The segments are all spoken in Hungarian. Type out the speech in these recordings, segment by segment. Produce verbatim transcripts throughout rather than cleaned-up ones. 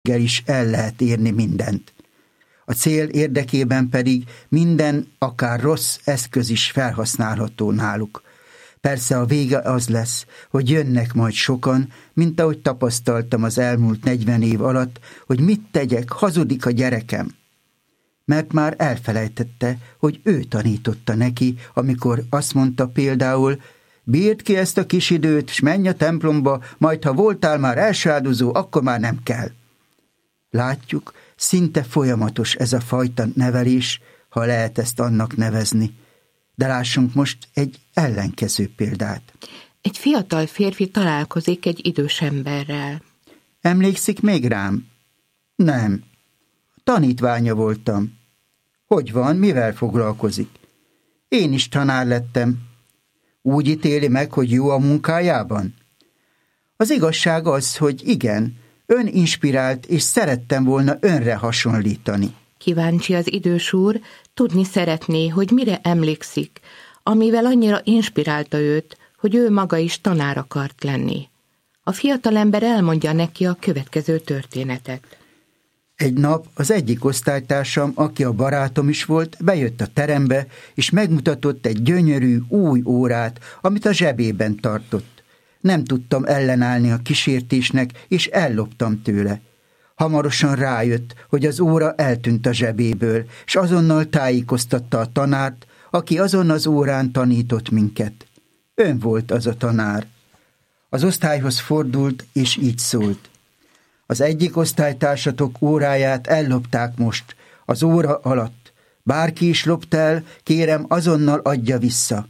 is el lehet érni mindent. A cél érdekében pedig minden, akár rossz eszköz is felhasználható náluk. Persze a vége az lesz, hogy jönnek majd sokan, mint ahogy tapasztaltam az elmúlt negyven év alatt, hogy mit tegyek, hazudik a gyerekem. Mert már elfelejtette, hogy ő tanította neki, amikor azt mondta például, bírd ki ezt a kis időt, s menj a templomba, majd ha voltál már elsáldozó, akkor már nem kell. Látjuk, szinte folyamatos ez a fajta nevelés, ha lehet ezt annak nevezni. De lássunk most egy ellenkező példát. Egy fiatal férfi találkozik egy idős emberrel. Emlékszik még rám? Nem. Tanítványa voltam. Hogy van, mivel foglalkozik? Én is tanár lettem. Úgy ítéli meg, hogy jó a munkájában? Az igazság az, hogy igen, ön inspirált, és szerettem volna önre hasonlítani. Kíváncsi az idős úr, tudni szeretné, hogy mire emlékszik, amivel annyira inspirálta őt, hogy ő maga is tanár akart lenni. A fiatalember elmondja neki a következő történetet. Egy nap az egyik osztálytársam, aki a barátom is volt, bejött a terembe, és megmutatott egy gyönyörű, új órát, amit a zsebében tartott. Nem tudtam ellenállni a kísértésnek, és elloptam tőle. Hamarosan rájött, hogy az óra eltűnt a zsebéből, és azonnal tájékoztatta a tanárt, aki azon az órán tanított minket. Ön volt az a tanár. Az osztályhoz fordult, és így szólt. Az egyik osztálytársatok óráját ellopták most, az óra alatt. Bárki is lopt el, kérem, azonnal adja vissza.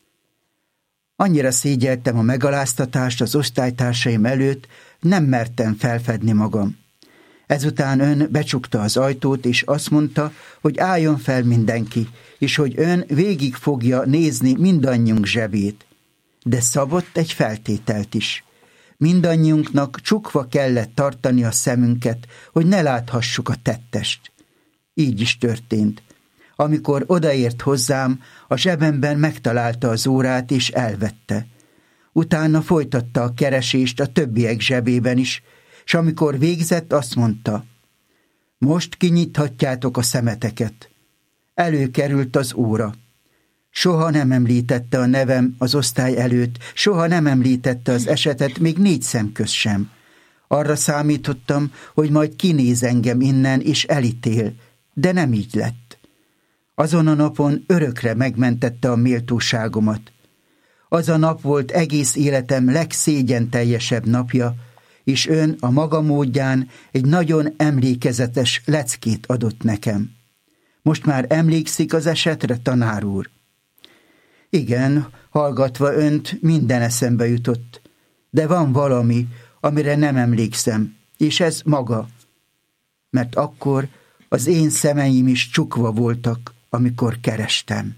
Annyira szégyeltem a megaláztatást az osztálytársaim előtt, nem mertem felfedni magam. Ezután ön becsukta az ajtót, és azt mondta, hogy álljon fel mindenki, és hogy ön végig fogja nézni mindannyiunk zsebét. De szabott egy feltételt is. Mindannyiunknak csukva kellett tartani a szemünket, hogy ne láthassuk a tettest. Így is történt. Amikor odaért hozzám, a zsebemben megtalálta az órát, és elvette. Utána folytatta a keresést a többiek zsebében is, és amikor végzett, azt mondta, most kinyithatjátok a szemeteket. Előkerült az óra. Soha nem említette a nevem az osztály előtt, soha nem említette az esetet, még négy szem közt sem. Arra számítottam, hogy majd kinéz engem innen, és elítél, de nem így lett. Azon a napon örökre megmentette a méltóságomat. Az a nap volt egész életem legszégyenteljesebb napja, és ön a maga módján egy nagyon emlékezetes leckét adott nekem. Most már emlékszik az esetre, tanár úr? Igen, hallgatva önt minden eszembe jutott, de van valami, amire nem emlékszem, és ez maga, mert akkor az én szemeim is csukva voltak, amikor kerestem.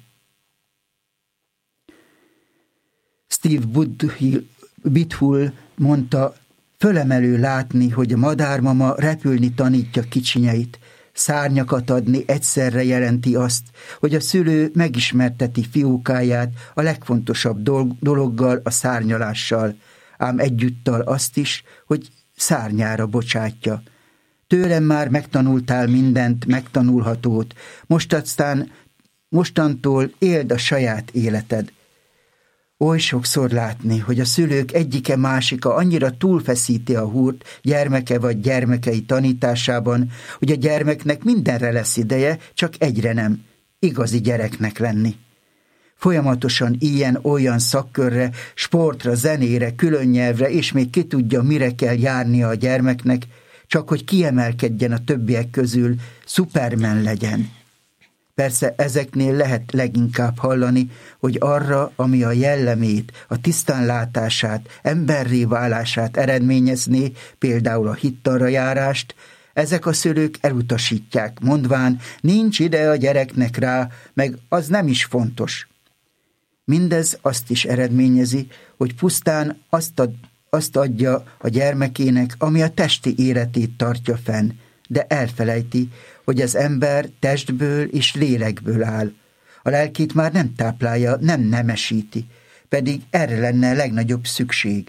Steve Bithul mondta, fölemelő látni, hogy a madármama repülni tanítja kicsinyeit, szárnyakat adni egyszerre jelenti azt, hogy a szülő megismerteti fiókáját a legfontosabb dologgal, a szárnyalással, ám egyúttal azt is, hogy szárnyára bocsátja. Tőlem már megtanultál mindent, megtanulhatót, most aztán, mostantól éld a saját életed. Oly sokszor látni, hogy a szülők egyike másika annyira túlfeszíti a húrt gyermeke vagy gyermekei tanításában, hogy a gyermeknek mindenre lesz ideje, csak egyre nem, igazi gyereknek lenni. Folyamatosan ilyen-olyan szakkörre, sportra, zenére, külön nyelvre, és még ki tudja, mire kell járnia a gyermeknek, csak hogy kiemelkedjen a többiek közül, Superman legyen. Persze ezeknél lehet leginkább hallani, hogy arra, ami a jellemét, a tisztánlátását, emberré válását eredményezné, például a hittanra járást, ezek a szülők elutasítják, mondván, nincs ide a gyereknek rá, meg az nem is fontos. Mindez azt is eredményezi, hogy pusztán azt, ad, azt adja a gyermekének, ami a testi életét tartja fenn, de elfelejti, hogy az ember testből és lélekből áll. A lelkét már nem táplálja, nem nemesíti, pedig erre lenne a legnagyobb szükség.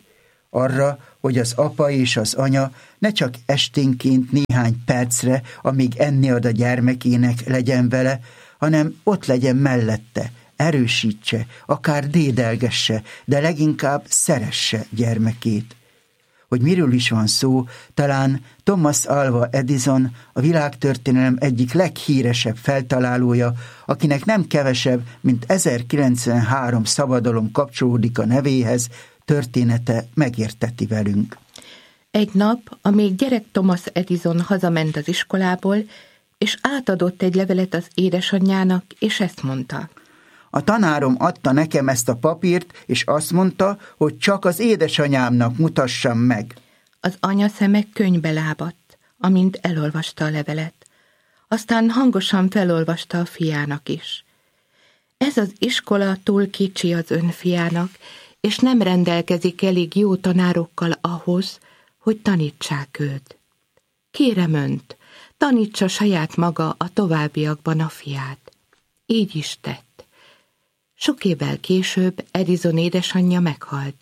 Arra, hogy az apa és az anya ne csak esténként néhány percre, amíg enni ad a gyermekének, legyen vele, hanem ott legyen mellette, erősítse, akár dédelgesse, de leginkább szeresse gyermekét. Hogy miről is van szó, talán Thomas Alva Edison, a világtörténelem egyik leghíresebb feltalálója, akinek nem kevesebb, mint ezerkilencszázkilencvenhárom szabadalom kapcsolódik a nevéhez, története megérteti velünk. Egy nap, amíg gyerek Thomas Edison hazament az iskolából, és átadott egy levelet az édesanyjának, és ezt mondta: A tanárom adta nekem ezt a papírt, és azt mondta, hogy csak az édesanyámnak mutassam meg. Az anya szeme könnybe lábadt, amint elolvasta a levelet. Aztán hangosan felolvasta a fiának is. Ez az iskola túl kicsi az ön fiának, és nem rendelkezik elég jó tanárokkal ahhoz, hogy tanítsák őt. Kérem önt, tanítsa saját maga a továbbiakban a fiát. Így is tett. Sok évvel később Edison édesanyja meghalt.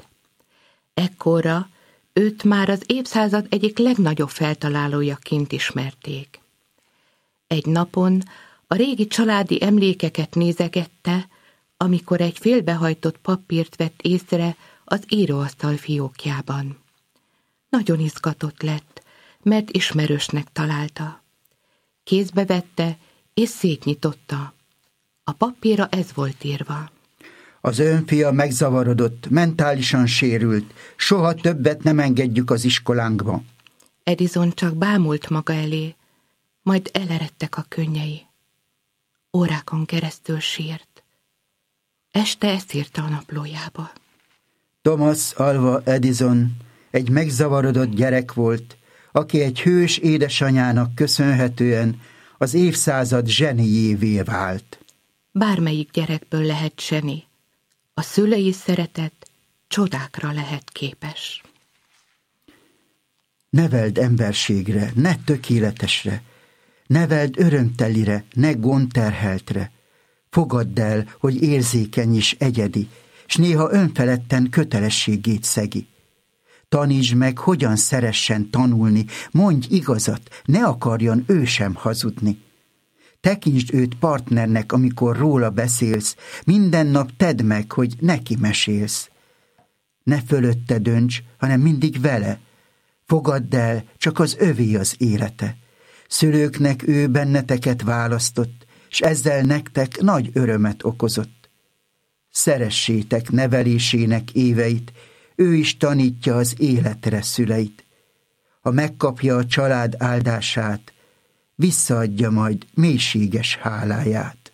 Ekkorra őt már az évszázad egyik legnagyobb feltalálójaként ismerték. Egy napon a régi családi emlékeket nézegette, amikor egy félbehajtott papírt vett észre az íróasztal fiókjában. Nagyon izgatott lett, mert ismerősnek találta. Kézbe vette, és szétnyitotta. A papírra ez volt írva: Az ön fia megzavarodott, mentálisan sérült, soha többet nem engedjük az iskolánkba. Edison csak bámult maga elé, majd eleredtek a könnyei. Órákon keresztül sírt. Este ezt írta a naplójába: Thomas Alva Edison egy megzavarodott gyerek volt, aki egy hős édesanyának köszönhetően az évszázad zseniévé vált. Bármelyik gyerekből lehet zseni. A szülei szeretet csodákra lehet képes. Neveld emberségre, ne tökéletesre, neveld örömtelire, ne gondterheltre. Fogadd el, hogy érzékeny és egyedi, s néha önfeledten kötelességét szegi. Tanítsd meg, hogyan szeressen tanulni, mondj igazat, ne akarjon ő sem hazudni. Tekintsd őt partnernek, amikor róla beszélsz, minden nap tedd meg, hogy neki mesélsz. Ne fölötte dönts, hanem mindig vele. Fogadd el, csak az övé az élete. Szülőknek ő benneteket választott, s ezzel nektek nagy örömet okozott. Szeressétek nevelésének éveit, ő is tanítja az életre szüleit. Ha megkapja a család áldását, visszaadja majd mélységes háláját.